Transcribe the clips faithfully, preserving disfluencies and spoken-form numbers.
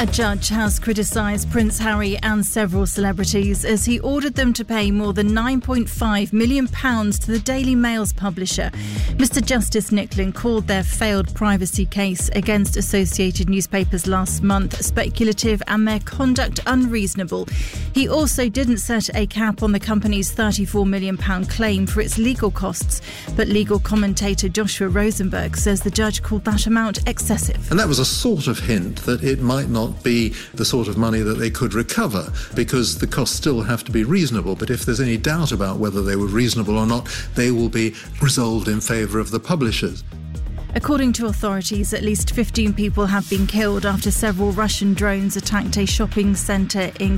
A judge has criticised Prince Harry and several celebrities as he ordered them to pay more than nine point five million pounds to the Daily Mail's publisher. Mister Justice Nicklin called their failed privacy case against Associated Newspapers last month speculative and their conduct unreasonable. He also didn't set a cap on the company's thirty-four million pounds claim for its legal costs, but legal commentator Joshua Rosenberg says the judge called that amount excessive. And that was a sort of hint that it might not be the sort of money that they could recover, because the costs still have to be reasonable. But if there's any doubt about whether they were reasonable or not, they will be resolved in favour of the publishers. According to authorities, at least fifteen people have been killed after several Russian drones attacked a shopping centre in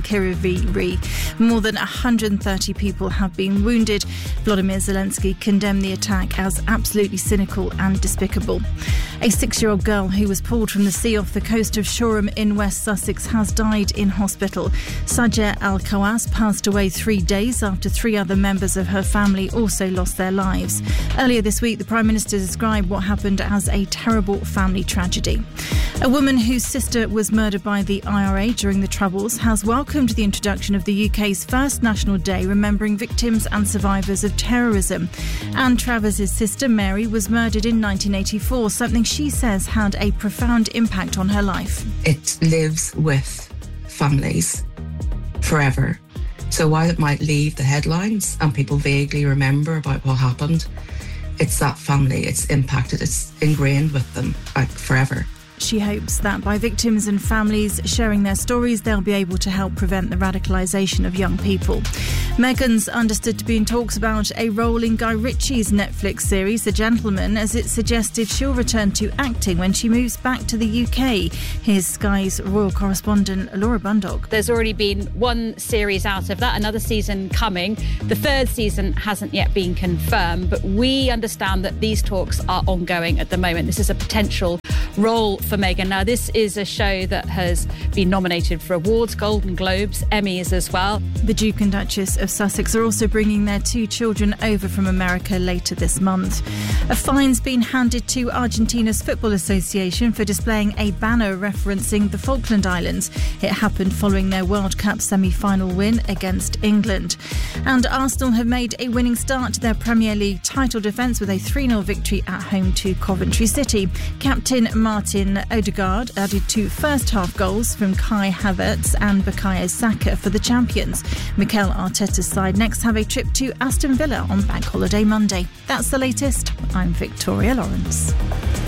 Kryvyi. More than one hundred thirty people have been wounded. Volodymyr Zelensky condemned the attack as absolutely cynical and despicable. A six-year-old girl who was pulled from the sea off the coast of Shoreham in West Sussex has died in hospital. Sajeh Al-Khawas passed away three days after three other members of her family also lost their lives. Earlier this week, the Prime Minister described what happened as a terrible family tragedy. A woman whose sister was murdered by the I R A during the Troubles has welcomed the introduction of the U K's first National Day remembering victims and survivors of terrorism. Anne Travers' sister Mary was murdered in nineteen eighty-four, something she says had a profound impact on her life. It lives with families forever. So while it might leave the headlines and people vaguely remember about what happened, it's that family, it's impacted, it's ingrained with them like forever. She hopes that by victims and families sharing their stories, they'll be able to help prevent the radicalisation of young people. Meghan's understood to be in talks about a role in Guy Ritchie's Netflix series, The Gentleman, as it suggested she'll return to acting when she moves back to the U K. Here's Sky's royal correspondent Laura Bundock. There's already been one series out of that, another season coming. The third season hasn't yet been confirmed, but we understand that these talks are ongoing at the moment. This is a potential role for Meghan. Now, this is a show that has been nominated for awards, Golden Globes, Emmys as well. The Duke and Duchess of Sussex are also bringing their two children over from America later this month. A fine's been handed to Argentina's Football Association for displaying a banner referencing the Falkland Islands. It happened following their World Cup semi-final win against England. And Arsenal have made a winning start to their Premier League title defence with a three nil victory at home to Coventry City. Captain Martin Odegaard added two first-half goals from Kai Havertz and Bukayo Saka for the champions. Mikel Arteta's side next have a trip to Aston Villa on Bank Holiday Monday. That's the latest. I'm Victoria Lawrence.